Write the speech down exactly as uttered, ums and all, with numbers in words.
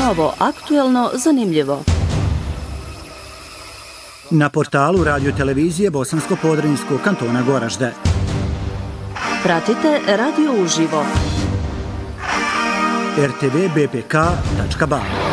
novo, aktuelno, zanimljivo. Na portalu radio televizije Bosansko-Podrinjskog kantona Goražde. Pratite radio uživo. er te ve be pe ka tačka ba